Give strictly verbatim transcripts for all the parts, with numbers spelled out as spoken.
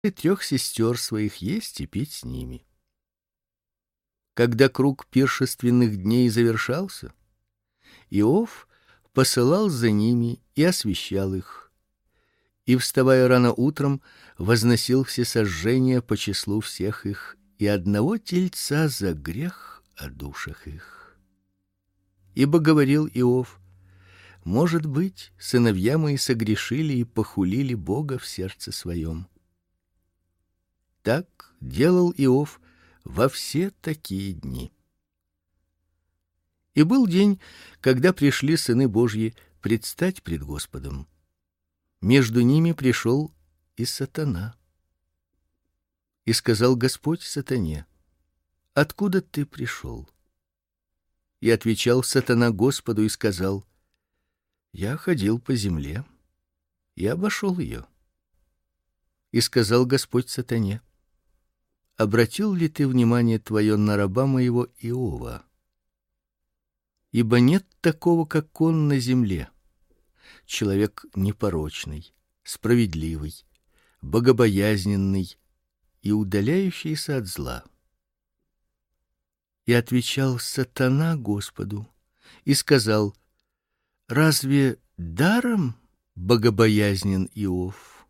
и трех сестер своих есть и пить с ними. Когда круг пиршественных дней завершался, Иов посылал за ними и освещал их, и, вставая рано утром, возносил всесожжения по числу всех их и одного тельца за грех о душах их. Ибо говорил Иов: может быть, сыновья мои согрешили и похулили Бога в сердце своем. Так делал Иов во все такие дни. И был день, когда пришли сыны Божьи предстать пред Господом. Между ними пришел и сатана. И сказал Господь сатане: откуда ты пришел? И отвечал сатана Господу и сказал: я ходил по земле и обошел ее. И сказал Господь сатане: обратил ли ты внимание твое на раба моего Иова? Ибо нет такого, как он на земле, человек непорочный, справедливый, богобоязненный и удаляющийся от зла. И отвечал сатана Господу и сказал: разве даром богобоязнен Иов?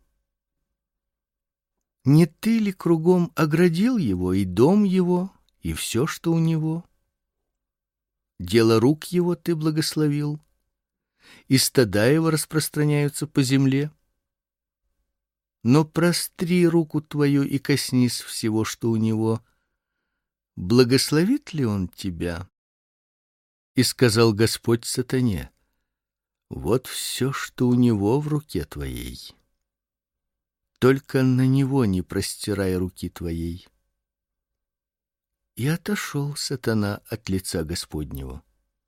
Не ты ли кругом оградил его и дом его, и все, что у него? Дело рук его ты благословил, и стада его распространяются по земле. Но простри руку твою и коснись всего, что у него. Благословит ли он тебя? И сказал Господь сатане: вот все, что у него в руке твоей. Только на него не простирай руки твоей. И отошел сатана от лица Господнего.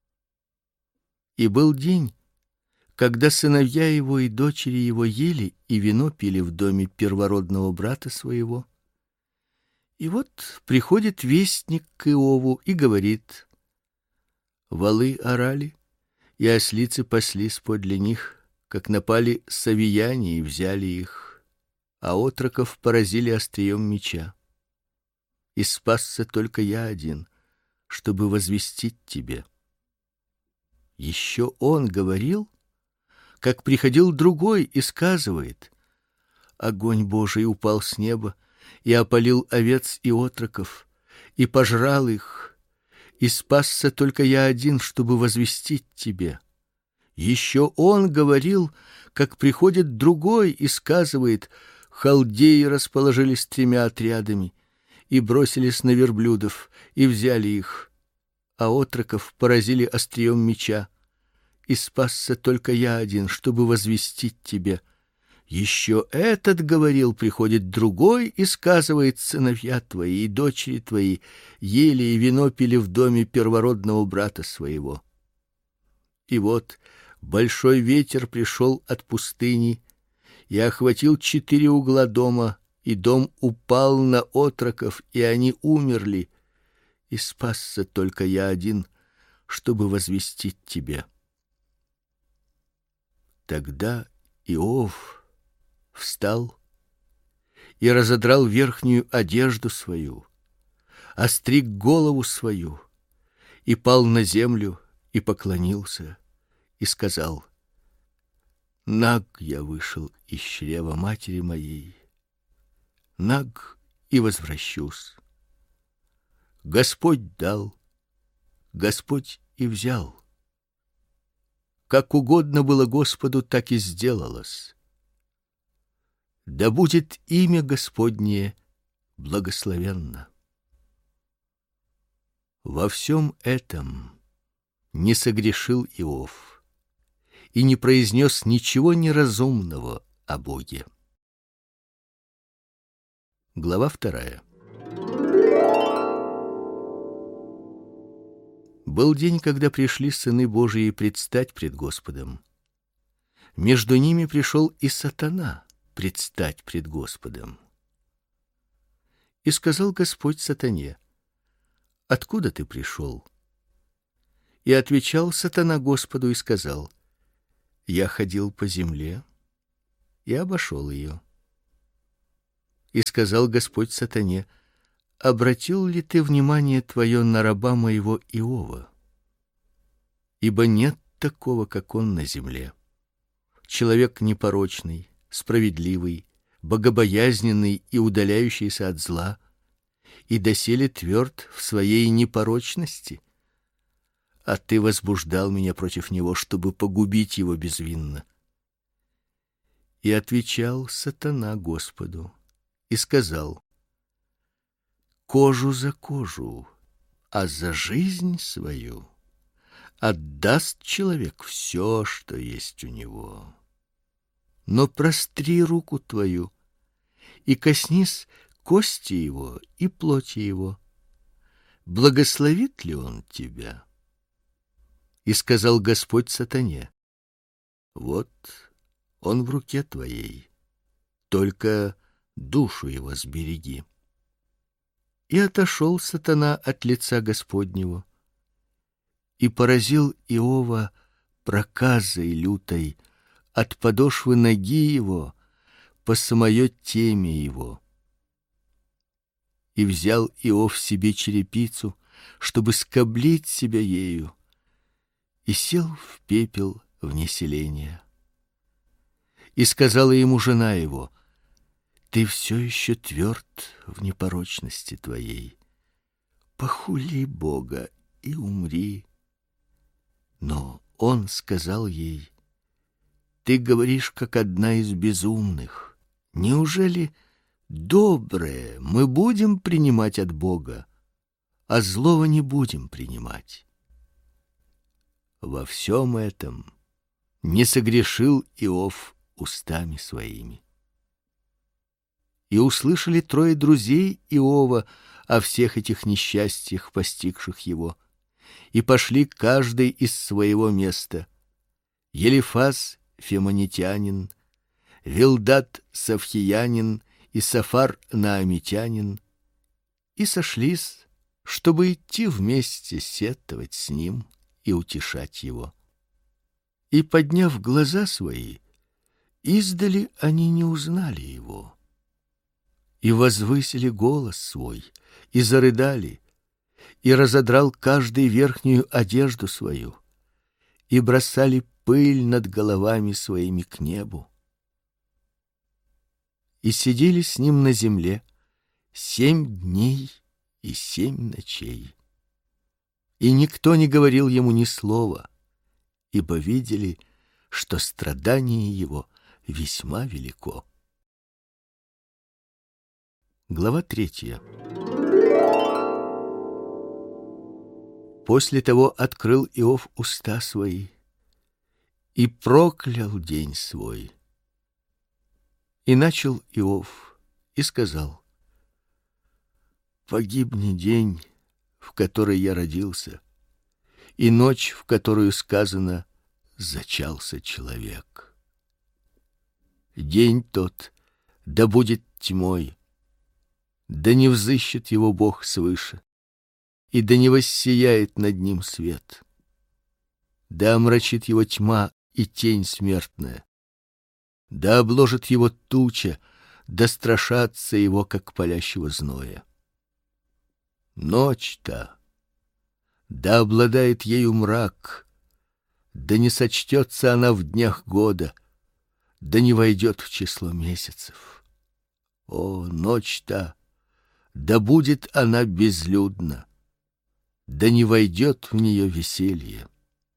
И был день, когда сыновья его и дочери его ели и вино пили в доме первородного брата своего. И вот приходит вестник к Иову и говорит: волы орали, и ослицы паслись подле них, как напали савияне и взяли их, а отроков поразили острием меча. И спасся только я один, чтобы возвестить тебе. Еще он говорил, как приходил другой и сказывает: огонь Божий упал с неба и опалил овец и отроков, и пожрал их, и спасся только я один, чтобы возвестить тебе. Еще он говорил, как приходит другой и сказывает: халдеи расположились тремя отрядами и бросились на верблюдов и взяли их, а отроков поразили острием меча. И спасся только я один, чтобы возвестить тебе. Еще этот говорил, приходит другой и сказывает: сыновья твои и дочери твои ели и вино пили в доме первородного брата своего. И вот большой ветер пришел от пустыни и охватил четыре угла дома, и дом упал на отроков, и они умерли. И спасся только я один, чтобы возвестить тебе. Тогда Иов встал и разодрал верхнюю одежду свою, остриг голову свою, и пал на землю и поклонился, и сказал: наг я вышел из чрева матери моей, наг и возвращусь. Господь дал, Господь и взял. Как угодно было Господу, так и сделалось. Да будет имя Господне благословенно. Во всем этом не согрешил Иов и не произнес ничего неразумного о Боге. Глава вторая. Был день, когда пришли сыны Божии предстать пред Господом. Между ними пришел и сатана предстать пред Господом. И сказал Господь сатане: откуда ты пришел? И отвечал сатана Господу и сказал: я ходил по земле и обошел ее. И сказал Господь сатане: обратил ли ты внимание твое на раба моего Иова? Ибо нет такого, как он на земле. Человек непорочный, справедливый, богобоязненный и удаляющийся от зла, и доселе тверд в своей непорочности. А ты возбуждал меня против него, чтобы погубить его безвинно. И отвечал сатана Господу и сказал: кожу за кожу, а за жизнь свою отдаст человек все, что есть у него. Но простри руку твою и коснись кости его и плоти его. Благословит ли он тебя? И сказал Господь сатане: вот он в руке твоей, только душу его сбереги. И отошел сатана от лица Господнего и поразил Иова проказой лютой от подошвы ноги его по самое темя его. И взял Иов себе черепицу, чтобы скоблить себя ею, и сел в пепел вне селения. И сказала ему жена его: ты все еще тверд в непорочности твоей. Похули Бога и умри. Но он сказал ей: ты говоришь, как одна из безумных. Неужели доброе мы будем принимать от Бога, а злого не будем принимать? Во всем этом не согрешил Иов устами своими. И услышали трое друзей Иова о всех этих несчастьях, постигших его, и пошли каждый из своего места: Елифаз фемонитянин, Вилдат савхиянин и Сафар наамитянин, и сошлись, чтобы идти вместе сетовать с ним и утешать его. И, подняв глаза свои, издали они не узнали его. И возвысили голос свой, и зарыдали, и разодрал каждый верхнюю одежду свою, и бросали пыль над головами своими к небу. И сидели с ним на земле семь дней и семь ночей. И никто не говорил ему ни слова, ибо видели, что страдание его весьма велико. Глава третья. После того открыл Иов уста свои и проклял день свой. И начал Иов и сказал: погибни день, в который я родился, и ночь, в которую сказано: зачался человек. День тот да будет тьмой, да не взыщет его Бог свыше, и да не воссияет над ним свет. Да омрачит его тьма и тень смертная, да обложит его туча, да страшатся его, как палящего зноя. Ночь-то, да обладает ею мрак, да не сочтется она в днях года, да не войдет в число месяцев. О, ночь-то, да будет она безлюдна, да не войдет в нее веселье.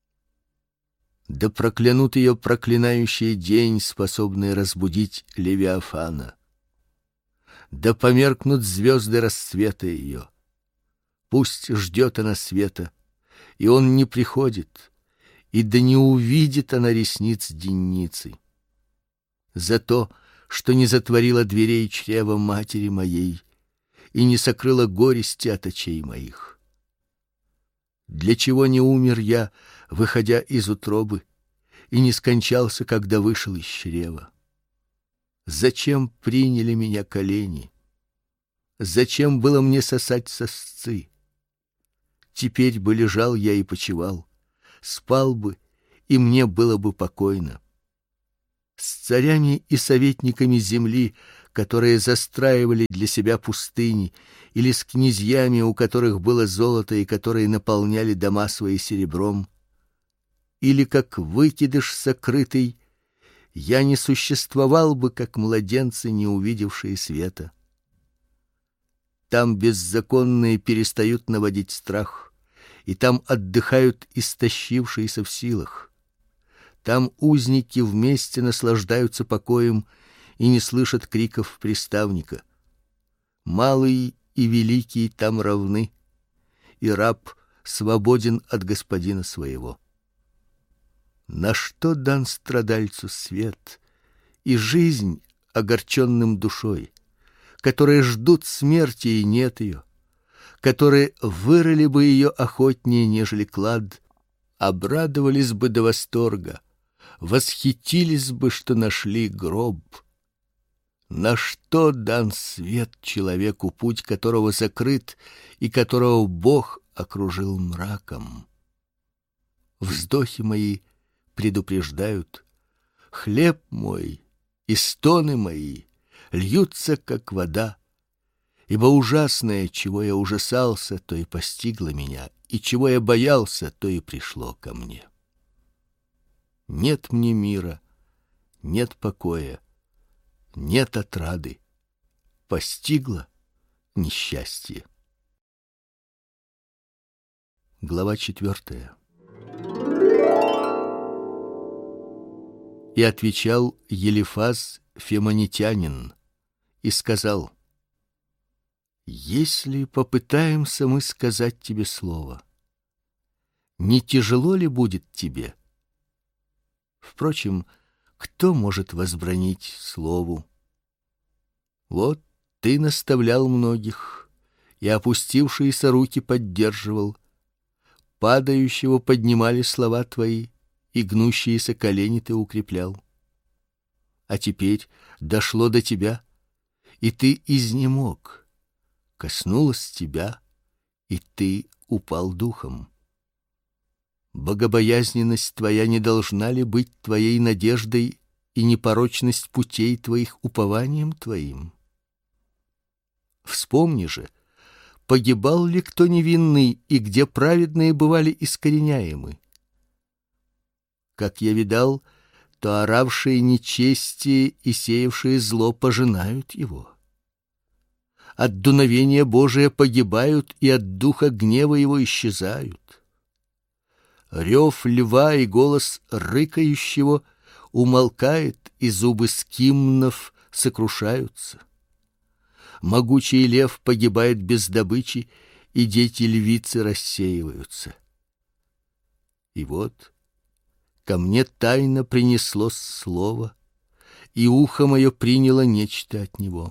Да проклянут ее проклинающий день, способный разбудить Левиафана. Да померкнут звезды рассвета ее. Пусть ждет она света, и он не приходит, и да не увидит она ресниц денницы. За то, что не затворила дверей чрева матери моей и не сокрыла горести от очей моих. Для чего не умер я, выходя из утробы, и не скончался, когда вышел из чрева? Зачем приняли меня колени? Зачем было мне сосать сосцы? Теперь бы лежал я и почивал, спал бы, и мне было бы покойно. С царями и советниками земли, которые застраивали для себя пустыни, или с князьями, у которых было золото и которые наполняли дома свои серебром, или как выкидыш сокрытый, я не существовал бы, как младенцы, не увидевшие света. Там беззаконные перестают наводить страх, и там отдыхают истощившиеся в силах. Там узники вместе наслаждаются покоем и не слышат криков приставника. Малый и великий там равны, и раб свободен от господина своего. На что дан страдальцу свет и жизнь огорченным душой, которые ждут смерти и нет ее, которые вырыли бы ее охотнее, нежели клад, обрадовались бы до восторга, восхитились бы, что нашли гроб. На что дан свет человеку, путь которого закрыт и которого Бог окружил мраком? Вздохи мои предупреждают, хлеб мой и стоны мои льются, как вода, ибо ужасное, чего я ужасался, то и постигло меня, и чего я боялся, то и пришло ко мне. Нет мне мира, нет покоя, нет отрады, постигло несчастье. Глава четвертая. И отвечал Елифаз фемонитянин и сказал: если попытаемся мы сказать тебе слово, не тяжело ли будет тебе? Впрочем, кто может возбранить слову? Вот ты наставлял многих, и опустившиеся руки поддерживал, падающего поднимали слова твои, и гнущиеся колени ты укреплял. А теперь дошло до тебя, и ты изнемог, коснулось тебя, и ты упал духом. Богобоязненность твоя не должна ли быть твоей надеждой и непорочность путей твоих упованием твоим? Вспомни же, погибал ли кто невинный, и где праведные бывали искореняемы? Как я видал, то оравшие нечестие и сеявшие зло пожинают его. От дуновения Божия погибают, и от духа гнева его исчезают. Рев льва и голос рыкающего умолкает, и зубы скимнов сокрушаются. Могучий лев погибает без добычи, и дети львицы рассеиваются. И вот ко мне тайно принесло слово, и ухо мое приняло нечто от него.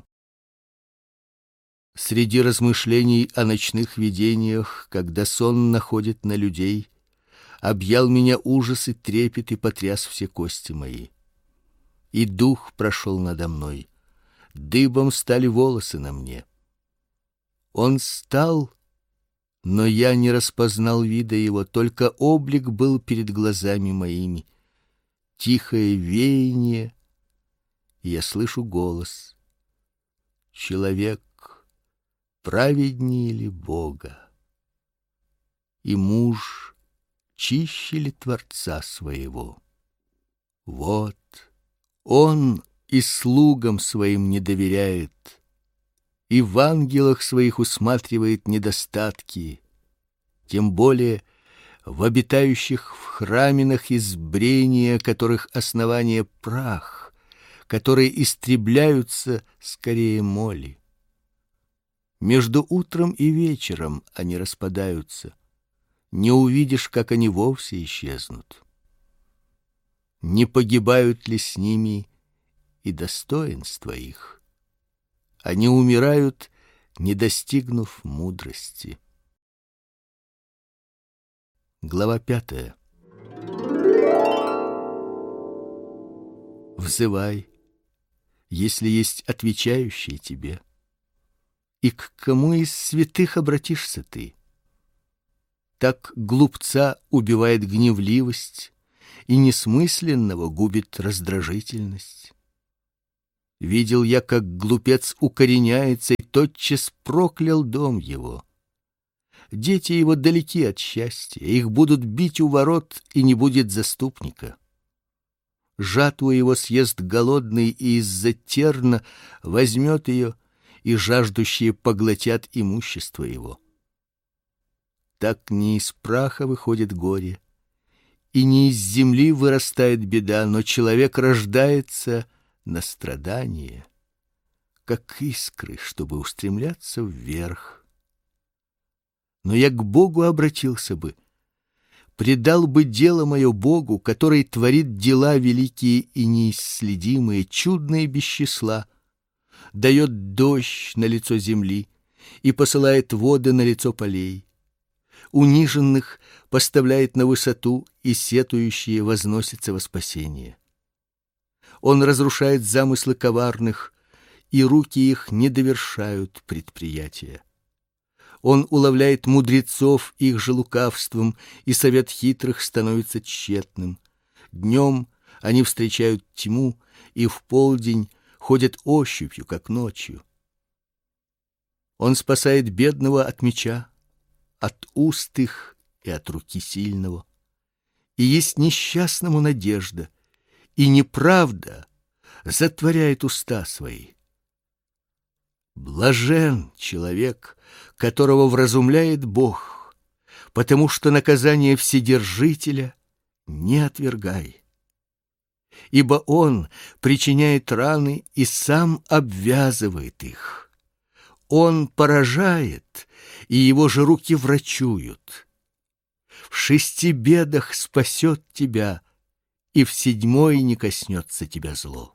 Среди размышлений о ночных видениях, когда сон находит на людей, объял меня ужас и трепет и потряс все кости мои. И дух прошел надо мной, дыбом стали волосы на мне. Он стал, но я не распознал вида его, только облик был перед глазами моими. Тихое веяние, и я слышу голос: человек праведнее ли Бога? И муж чище ли Творца своего? Вот он и слугам своим не доверяет, и в ангелах своих усматривает недостатки, тем более в обитающих в храминах избрения, которых основание прах, которые истребляются скорее моли. Между утром и вечером они распадаются, не увидишь, как они вовсе исчезнут. Не погибают ли с ними и достоинства их? Они умирают, не достигнув мудрости. Глава пятая. Взывай, если есть отвечающие тебе. И к кому из святых обратишься ты? Так глупца убивает гневливость, и несмысленного губит раздражительность. Видел я, как глупец укореняется, и тотчас проклял дом его. Дети его далеки от счастья, их будут бить у ворот, и не будет заступника. Жатву его съест голодный, и из-за терна возьмет ее, и жаждущие поглотят имущество его. Так не из праха выходит горе, и не из земли вырастает беда, но человек рождается на страдание, как искры, чтобы устремляться вверх. Но я к Богу обратился бы, предал бы дело мое Богу, который творит дела великие и неисследимые, чудные без числа, дает дождь на лицо земли и посылает воды на лицо полей. Униженных поставляет на высоту, и сетующие возносятся во спасение. Он разрушает замыслы коварных, и руки их не довершают предприятия. Он уловляет мудрецов их же лукавством, и совет хитрых становится тщетным. Днем они встречают тьму, и в полдень ходят ощупью, как ночью. Он спасает бедного от меча, от уст их и от руки сильного. И есть несчастному надежда, и неправда затворяет уста свои. Блажен человек, которого вразумляет Бог, потому что наказание Вседержителя не отвергай. Ибо Он причиняет раны и сам обвязывает их. Он поражает, и его же руки врачуют. В шести бедах спасет тебя, и в седьмой не коснется тебя зло.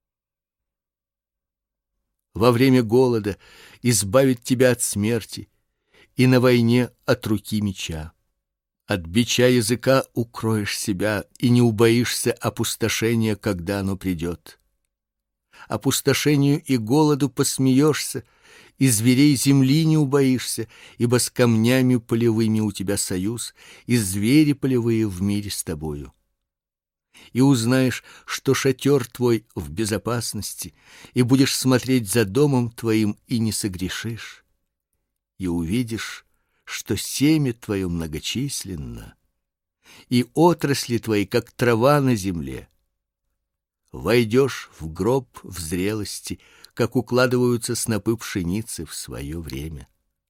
Во время голода избавит тебя от смерти, и на войне от руки меча. От бича языка укроешь себя, и не убоишься опустошения, когда оно придет. Опустошению и голоду посмеешься, и зверей земли не убоишься, ибо с камнями полевыми у тебя союз, и звери полевые в мире с тобою. И узнаешь, что шатер твой в безопасности, и будешь смотреть за домом твоим, и не согрешишь. И увидишь, что семя твое многочисленно, и отрасли твои, как трава на земле. Войдешь в гроб в зрелости, как укладываются снопы пшеницы в свое время.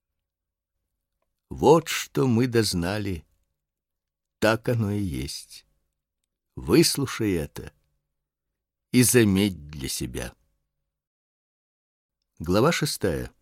Вот что мы дознали, так оно и есть. Выслушай это и заметь для себя. Глава шестая.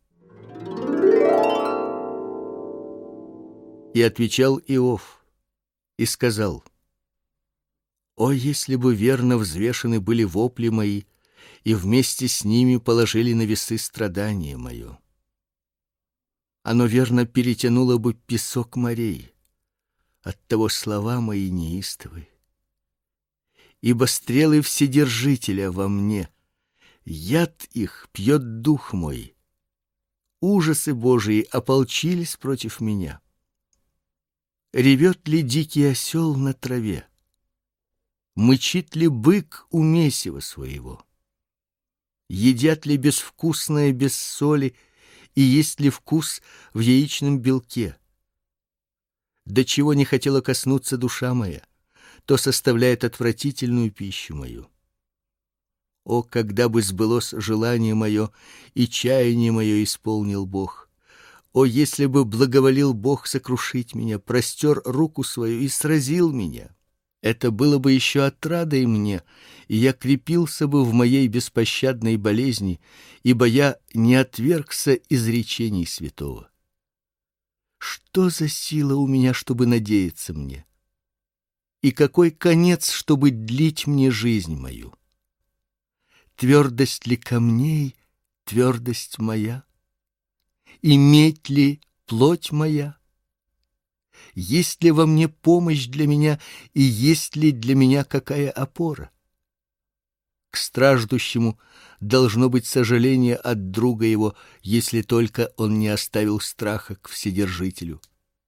И отвечал Иов и сказал: «О, если бы верно взвешены были вопли мои, и вместе с ними положили на весы страдание мое! Оно верно перетянуло бы песок морей, оттого слова мои неистовы. Ибо стрелы Вседержителя во мне, яд их пьет дух мой. Ужасы Божии ополчились против меня. Ревет ли дикий осел на траве? Мычит ли бык у месива своего? Едят ли безвкусное без соли, и есть ли вкус в яичном белке? До чего не хотела коснуться душа моя, то составляет отвратительную пищу мою. О, когда бы сбылось желание мое, и чаяние мое исполнил Бог! О, если бы благоволил Бог сокрушить меня, простер руку свою и сразил меня! Это было бы еще отрадой мне, и я крепился бы в моей беспощадной болезни, ибо я не отвергся изречений святого. Что за сила у меня, чтобы надеяться мне? И какой конец, чтобы длить мне жизнь мою? Твердость ли камней, твердость моя? И медь ли плоть моя? Есть ли во мне помощь для меня, и есть ли для меня какая опора? К страждущему должно быть сожаление от друга его, если только он не оставил страха к Вседержителю.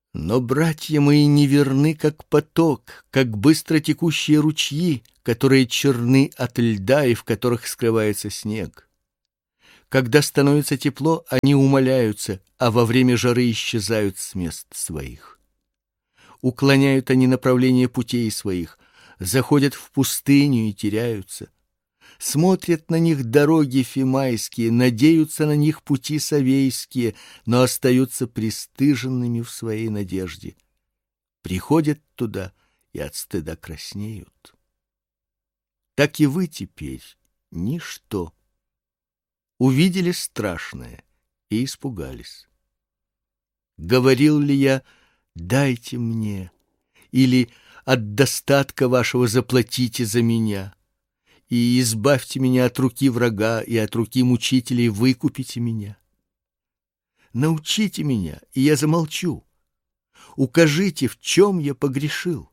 Но братья мои неверны, как поток, как быстро текущие ручьи, которые черны от льда и в которых скрывается снег. Когда становится тепло, они умаляются, а во время жары исчезают с мест своих. Уклоняют они направление путей своих, заходят в пустыню и теряются. Смотрят на них дороги фимайские, надеются на них пути савейские, но остаются пристыженными в своей надежде. Приходят туда и от стыда краснеют. Так и вы теперь ничто. Увидели страшное и испугались. Говорил ли я: дайте мне, или от достатка вашего заплатите за меня, и избавьте меня от руки врага и от руки мучителей выкупите меня? Научите меня, и я замолчу. Укажите, в чем я погрешил.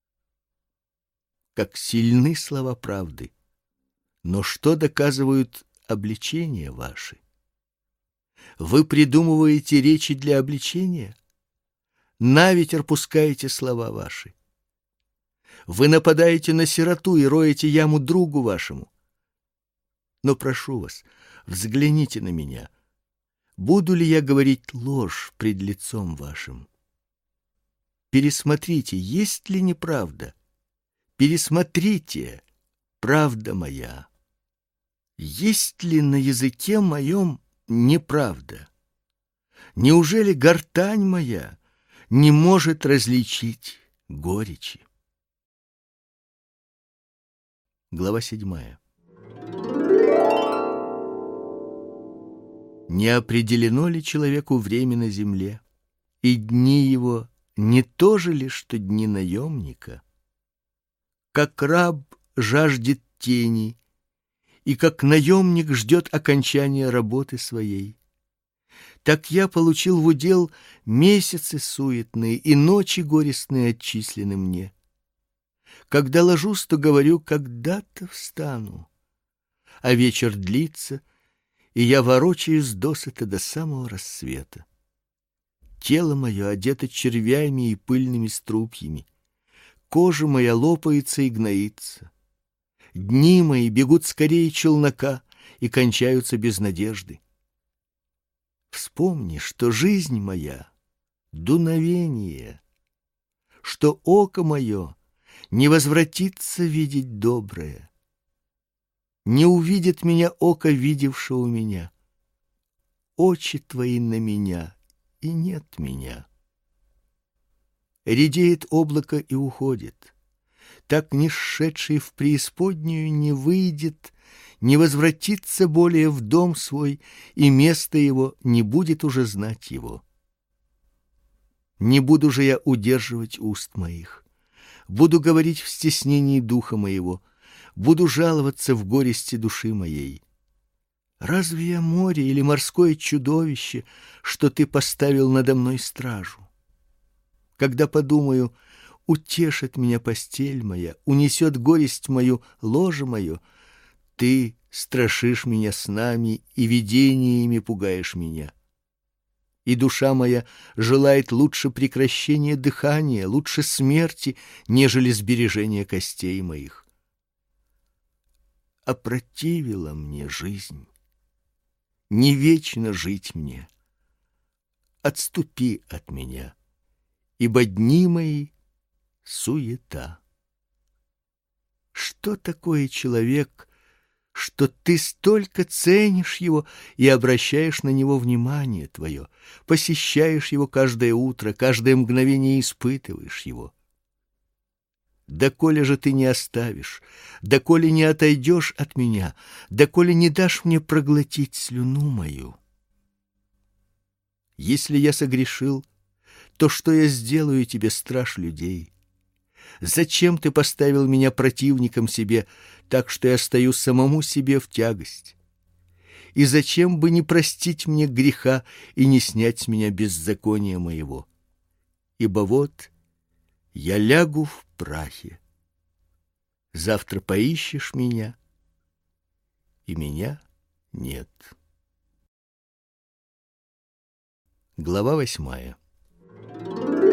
Как сильны слова правды, но что доказывают обличения ваши? Вы придумываете речи для обличения? На ветер пускаете слова ваши. Вы нападаете на сироту и роете яму другу вашему. Но прошу вас, взгляните на меня. Буду ли я говорить ложь пред лицом вашим? Пересмотрите, есть ли неправда. Пересмотрите, правда моя. Есть ли на языке моем неправда? Неужели гортань моя не может различить горечи? Глава седьмая. Не определено ли человеку время на земле, и дни его не то же ли, что дни наемника? Как раб жаждет тени, и как наемник ждет окончания работы своей, так я получил в удел месяцы суетные и ночи горестные отчислены мне. Когда ложусь, то говорю: когда-то встану, а вечер длится, и я ворочаюсь досыта до самого рассвета. Тело мое одето червями и пыльными струпьями, кожа моя лопается и гноится. Дни мои бегут скорее челнока и кончаются без надежды. Вспомни, что жизнь моя — дуновение, что око мое не возвратится видеть доброе. Не увидит меня око, видевшего меня. Очи твои на меня, и нет меня. Редеет облако и уходит. Так не сшедший в преисподнюю не выйдет, не возвратится более в дом свой, и место его не будет уже знать его. Не буду же я удерживать уст моих. Буду говорить в стеснении духа моего, буду жаловаться в горести души моей. Разве я море или морское чудовище, что ты поставил надо мной стражу? Когда подумаю: утешит меня постель моя, унесет горесть мою ложе мое, ты страшишь меня снами и видениями пугаешь меня. И душа моя желает лучше прекращения дыхания, лучше смерти, нежели сбережения костей моих. Опротивила мне жизнь. Не вечно жить мне. Отступи от меня, ибо дни мои — суета. Что такое человек, что ты столько ценишь его и обращаешь на него внимание твое, посещаешь его каждое утро, каждое мгновение испытываешь его? Доколе же ты не оставишь, доколе не отойдешь от меня, доколе не дашь мне проглотить слюну мою? Если я согрешил, то что я сделаю тебе, страж людей? Зачем ты поставил меня противником себе, так что я стою самому себе в тягость? И зачем бы не простить мне греха и не снять с меня беззакония моего? Ибо вот я лягу в прахе. Завтра поищешь меня, и меня нет. Глава восьмая.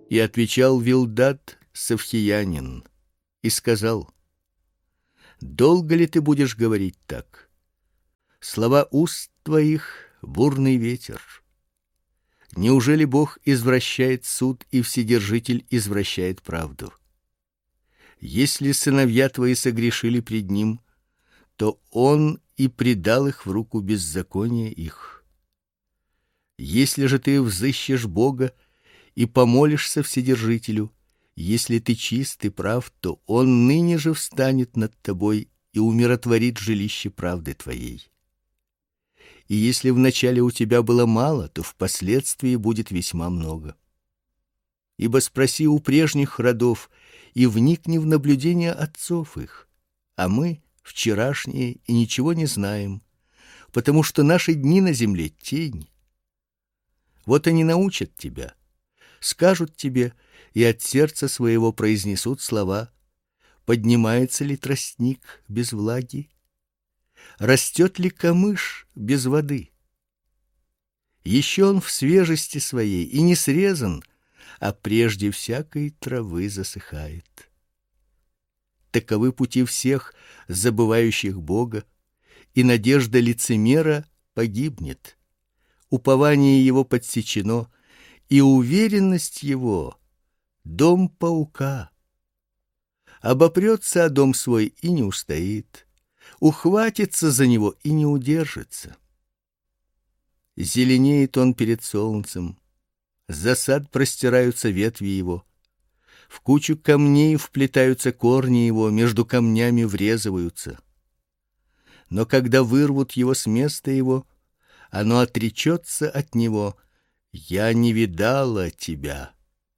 И отвечал Вилдад Савхиянин и сказал: долго ли ты будешь говорить так? Слова уст твоих — бурный ветер. Неужели Бог извращает суд, и Вседержитель извращает правду? Если сыновья твои согрешили пред ним, то он и предал их в руку беззакония их. Если же ты взыщешь Бога и помолишься Вседержителю, если ты чист и прав, то он ныне же встанет над тобой и умиротворит жилище правды твоей. И если вначале у тебя было мало, то впоследствии будет весьма много. Ибо спроси у прежних родов и вникни в наблюдения отцов их, а мы вчерашние и ничего не знаем, потому что наши дни на земле — тень. Вот они научат тебя, скажут тебе и от сердца своего произнесут слова: поднимается ли тростник без влаги? Растет ли камыш без воды? Еще он в свежести своей и не срезан, а прежде всякой травы засыхает. Таковы пути всех, забывающих Бога, и надежда лицемера погибнет. Упование его подсечено, и уверенность его — дом паука. Обопрется о дом свой и не устоит, ухватится за него и не удержится. Зеленеет он перед солнцем, за сад простираются ветви его, в кучу камней вплетаются корни его, между камнями врезываются. Но когда вырвут его с места его, оно отречется от него: я не видала тебя.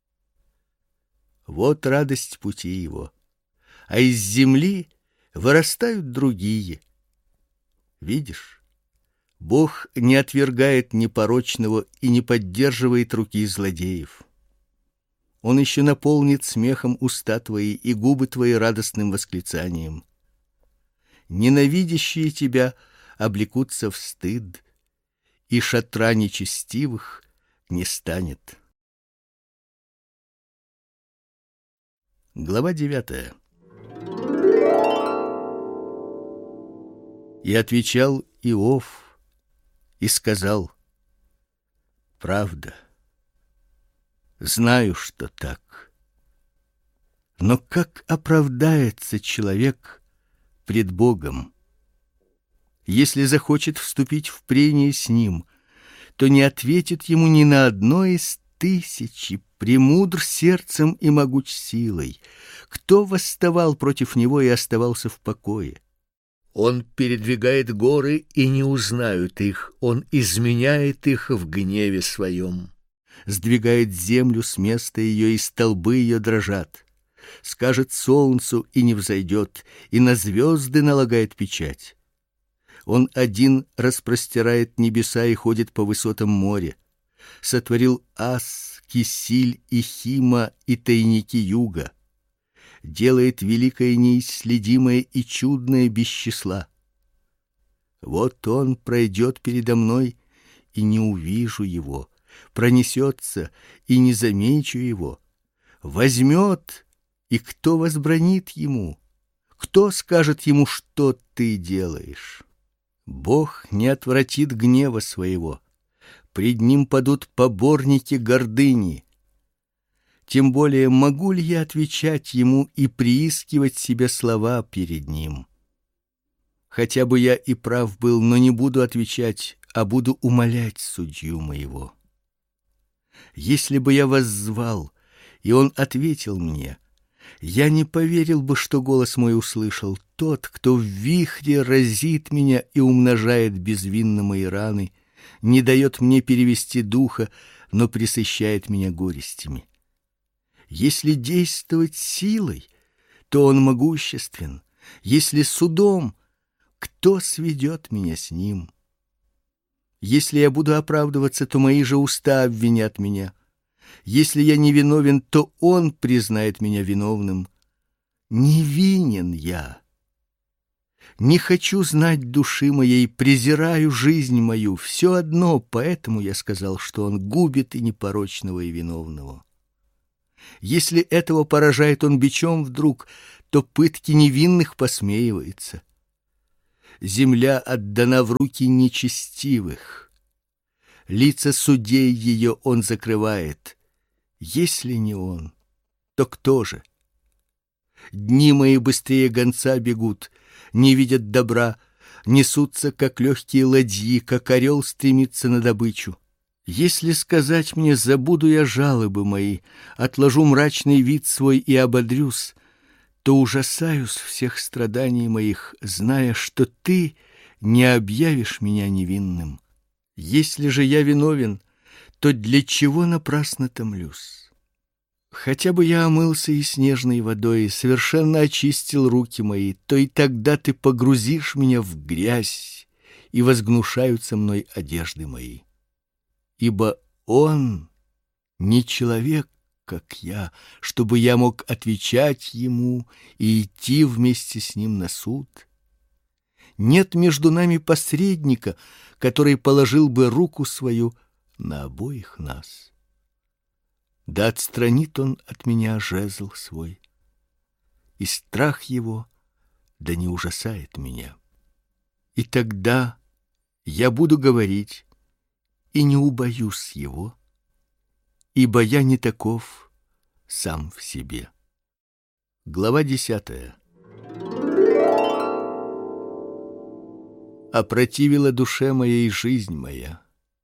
Вот радость пути его, а из земли вырастают другие. Видишь, Бог не отвергает непорочного и не поддерживает руки злодеев. Он еще наполнит смехом уста твои и губы твои радостным восклицанием. Ненавидящие тебя облекутся в стыд, и шатра нечестивых не станет. Глава девятая. И отвечал Иов и сказал: правда, знаю, что так. Но как оправдается человек пред Богом? Если захочет вступить в прение с ним, то не ответит ему ни на одно из тысячи. Премудр сердцем и могуч силой. Кто восставал против него и оставался в покое? Он передвигает горы, и не узнают их. Он изменяет их в гневе своем. Сдвигает землю с места ее, и столбы ее дрожат. Скажет солнцу, и не взойдет, и на звезды налагает печать. Он один распростирает небеса и ходит по высотам моря. Сотворил Ас, Кисиль и Хима и тайники юга. Делает великое неисследимое и чудное без числа. Вот он пройдет передо мной, и не увижу его, пронесется, и не замечу его. Возьмет, и кто возбранит ему? Кто скажет ему, что ты делаешь? Бог не отвратит гнева своего. Пред ним падут поборники гордыни. Тем более могу ли я отвечать ему и приискивать себе слова перед ним? Хотя бы я и прав был, но не буду отвечать, а буду умолять судью моего. Если бы я воззвал, и он ответил мне, я не поверил бы, что голос мой услышал. Тот, кто в вихре разит меня и умножает безвинно мои раны, не дает мне перевести духа, но пресыщает меня горестями. Если действовать силой, то он могуществен. Если судом, кто сведет меня с ним? Если я буду оправдываться, то мои же уста обвинят меня. Если я невиновен, то он признает меня виновным. Невинен я. Не хочу знать души моей, презираю жизнь мою, все одно, поэтому я сказал, что он губит и непорочного, и виновного. Если этого поражает он бичом вдруг, то пытки невинных посмеивается. Земля отдана в руки нечестивых. Лица судей ее он закрывает. Если не он, то кто же? Дни мои быстрее гонца бегут, не видят добра, несутся, как легкие ладьи, как орел стремится на добычу. Если сказать мне, забуду я жалобы мои, отложу мрачный вид свой и ободрюсь, то ужасаюсь всех страданий моих, зная, что ты не объявишь меня невинным. Если же я виновен, то для чего напрасно томлюсь? Хотя бы я омылся и снежной водой, и совершенно очистил руки мои, то и тогда ты погрузишь меня в грязь, и возгнушаются мной одежды мои. Ибо он не человек, как я, чтобы я мог отвечать ему и идти вместе с ним на суд. Нет между нами посредника, который положил бы руку свою на обоих нас. Да отстранит он от меня жезл свой, и страх его да не ужасает меня. И тогда я буду говорить, и не убоюсь его, ибо я не таков сам в себе. Глава десятая. Опротивила душе моей жизнь моя,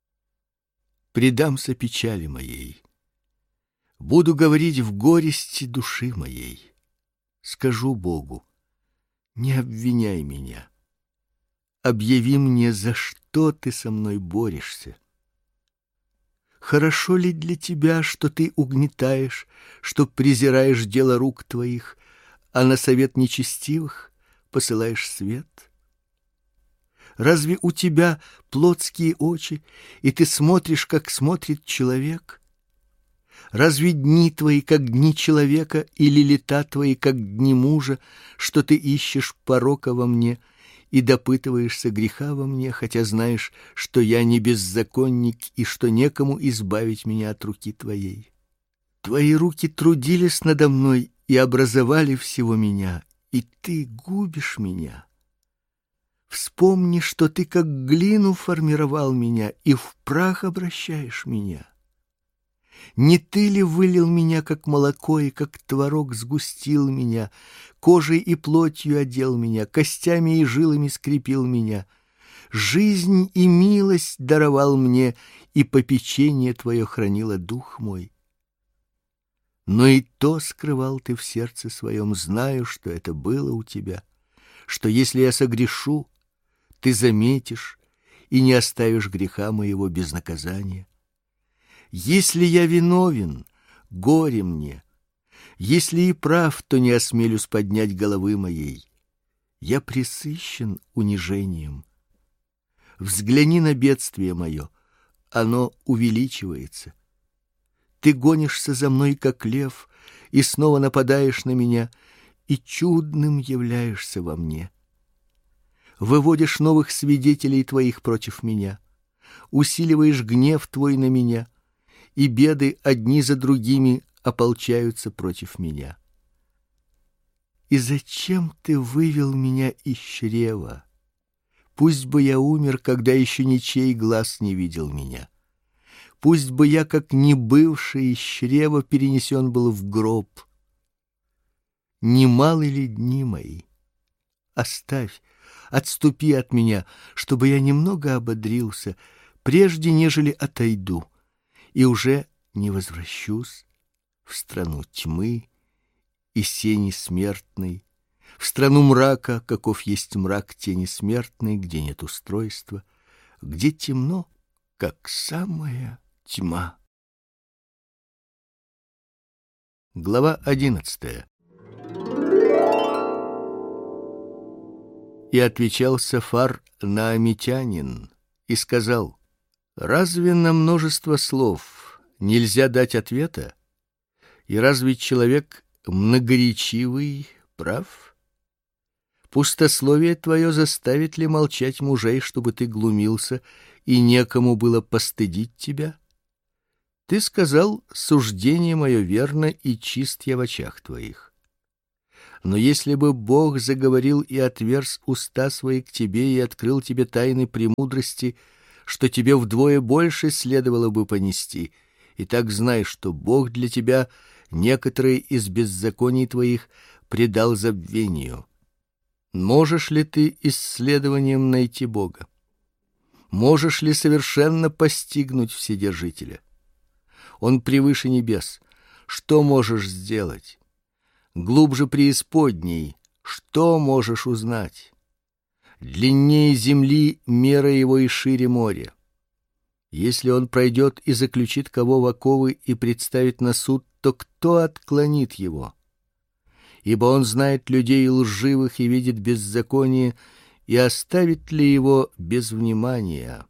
предамся печали моей, буду говорить в горести души моей, скажу Богу: не обвиняй меня, объяви мне, за что ты со мной борешься. Хорошо ли для тебя, что ты угнетаешь, что презираешь дело рук твоих, а на совет нечестивых посылаешь свет? Разве у тебя плотские очи, и ты смотришь, как смотрит человек? Разве дни твои, как дни человека, или лета твои, как дни мужа, что ты ищешь порока во мне и допытываешься греха во мне, хотя знаешь, что я не беззаконник и что некому избавить меня от руки твоей? Твои руки трудились надо мной и образовали всего меня, и ты губишь меня. Вспомни, что ты как глину формировал меня и в прах обращаешь меня. Не ты ли вылил меня, как молоко, и как творог сгустил меня, кожей и плотью одел меня, костями и жилами скрепил меня, жизнь и милость даровал мне, и попечение твое хранило дух мой? Но и то скрывал ты в сердце своем, знаю, что это было у тебя, что если я согрешу, ты заметишь и не оставишь греха моего без наказания. Если я виновен, горе мне. Если и прав, то не осмелюсь поднять головы моей. Я пресыщен унижением. Взгляни на бедствие мое, оно увеличивается. Ты гонишься за мной, как лев, и снова нападаешь на меня, и чудным являешься во мне. Выводишь новых свидетелей твоих против меня, усиливаешь гнев твой на меня, и беды одни за другими ополчаются против меня. И зачем ты вывел меня из чрева? Пусть бы я умер, когда еще ничей глаз не видел меня. Пусть бы я, как не бывший из чрева, перенесен был в гроб. Немалы ли дни мои? Оставь, отступи от меня, чтобы я немного ободрился, прежде нежели отойду, и уже не возвращусь в страну тьмы и сени смертной, в страну мрака, каков есть мрак тени смертной, где нет устройства, где темно, как самая тьма. Глава одиннадцатая. И отвечал Сафар наамитянин и сказал: разве на множество слов нельзя дать ответа? И разве человек многоречивый прав? Пустословие твое заставит ли молчать мужей, чтобы ты глумился, и некому было постыдить тебя? Ты сказал: суждение мое верно, и чист я в очах твоих. Но если бы Бог заговорил и отверз уста свои к тебе и открыл тебе тайны премудрости, что тебе вдвое больше следовало бы понести, и так знай, что Бог для тебя некоторые из беззаконий твоих предал забвению. Можешь ли ты исследованием найти Бога? Можешь ли совершенно постигнуть Вседержителя? Он превыше небес. Что можешь сделать? Глубже преисподней. Что можешь узнать? Длиннее земли мера его и шире моря. Если он пройдет и заключит кого в оковы и представит на суд, то кто отклонит его? Ибо он знает людей лживых и видит беззаконие, и оставит ли его без внимания?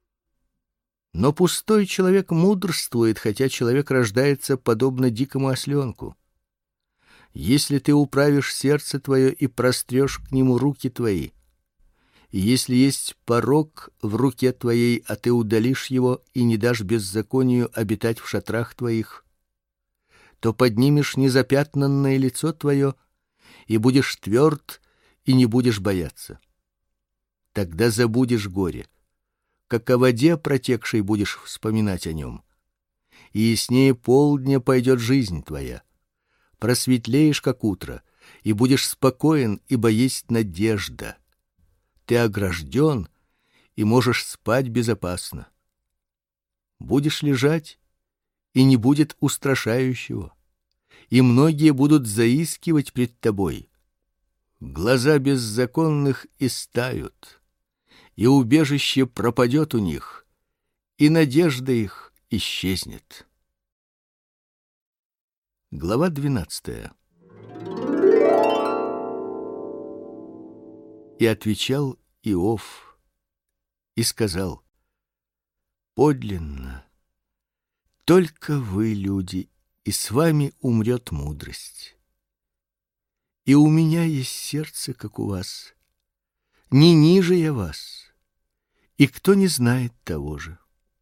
Но пустой человек мудрствует, хотя человек рождается подобно дикому осленку. Если ты управишь сердце твое и прострешь к нему руки твои, и если есть порок в руке твоей, а ты удалишь его и не дашь беззаконию обитать в шатрах твоих, то поднимешь незапятнанное лицо твое и будешь тверд и не будешь бояться. Тогда забудешь горе, как о воде протекшей будешь вспоминать о нем, и яснее полдня пойдет жизнь твоя. Просветлеешь, как утро, и будешь спокоен, ибо есть надежда. Ты огражден и можешь спать безопасно. Будешь лежать, и не будет устрашающего, и многие будут заискивать пред тобой. Глаза беззаконных истают, и убежище пропадет у них, и надежда их исчезнет. Глава двенадцатая. И отвечал Иов и сказал: подлинно, только вы люди, и с вами умрет мудрость. И у меня есть сердце, как у вас, не ниже я вас, и кто не знает того же.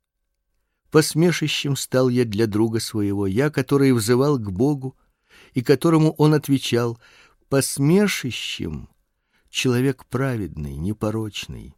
Посмешищем стал я для друга своего, я, который взывал к Богу, и которому он отвечал: посмешищем человек праведный, непорочный.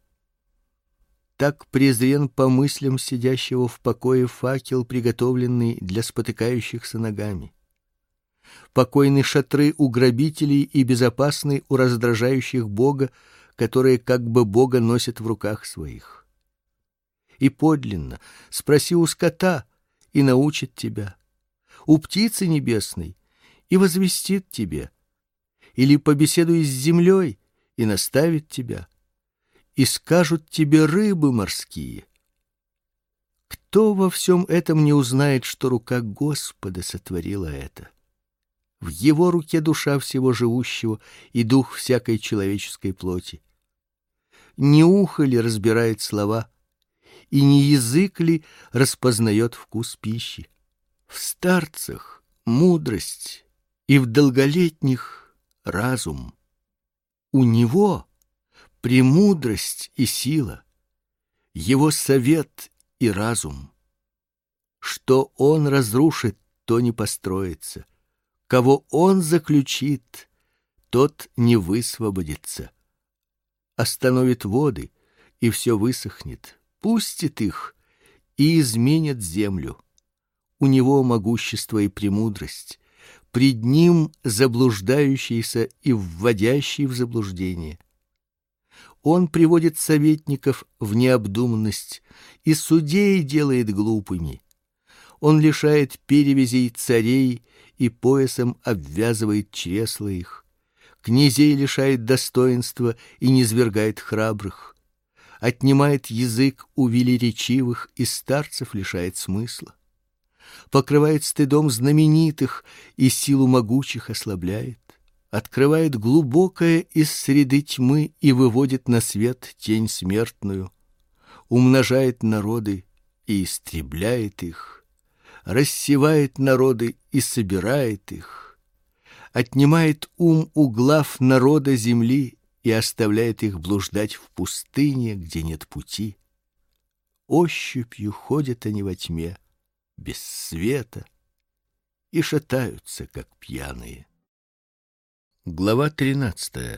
Так презрен по мыслям сидящего в покое факел, приготовленный для спотыкающихся ногами. Покойны шатры у грабителей и безопасны у раздражающих Бога, которые как бы Бога носят в руках своих. И подлинно спроси у скота, и научит тебя, у птицы небесной, и возвестит тебе, или побеседуй с землей, и наставит тебя, и скажут тебе рыбы морские. Кто во всем этом не узнает, что рука Господа сотворила это? В его руке душа всего живущего и дух всякой человеческой плоти. Не ухо ли разбирает слова, и не язык ли распознает вкус пищи? В старцах мудрость, и в долголетних разум. У него премудрость и сила, его совет и разум. Что он разрушит, то не построится. Кого он заключит, тот не высвободится. Остановит воды, и все высохнет, пустит их и изменит землю. У него могущество и премудрость, пред ним заблуждающийся и вводящий в заблуждение. Он приводит советников в необдуманность и судей делает глупыми. Он лишает перевязей царей и поясом обвязывает чресла их. Князей лишает достоинства и низвергает храбрых. Отнимает язык у велеречивых и старцев лишает смысла. Покрывает стыдом знаменитых и силу могучих ослабляет. Открывает глубокое из среды тьмы и выводит на свет тень смертную. Умножает народы и истребляет их. Рассевает народы и собирает их. Отнимает ум у глав народа земли и оставляет их блуждать в пустыне, где нет пути. Ощупью ходят они во тьме, без света и шатаются, как пьяные. Глава тринадцатая.